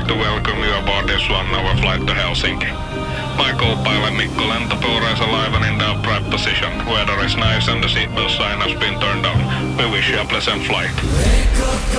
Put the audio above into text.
like to welcome you aboard this 1-hour flight to Helsinki. My co-pilot Mikko Lentopuuro is alive and in the upright position. Weather is nice and the seatbelt sign has been turned on. We wish you a pleasant flight.